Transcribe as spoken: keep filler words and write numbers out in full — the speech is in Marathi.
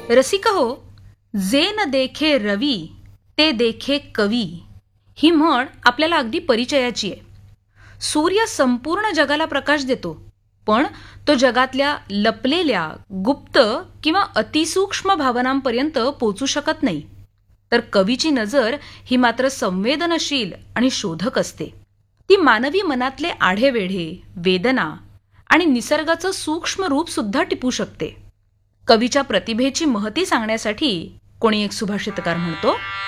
रसिका हो, जे न देखे रवी ते देखे कवी ही म्हण आपल्याला अगदी परिचयाची आहे. सूर्य संपूर्ण जगाला प्रकाश देतो, पण तो जगातल्या लपलेल्या गुप्त किंवा अतिसूक्ष्म भावनांपर्यंत पोचू शकत नाही. तर कवीची नजर ही मात्र संवेदनशील आणि शोधक असते. ती मानवी मनातले आढेवेढे, वेदना आणि निसर्गाचं सूक्ष्म रूप सुद्धा टिपू शकते. कवीच्या प्रतिभेची महती सांगण्यासाठी कोणी एक सुभाषितकार म्हणतो,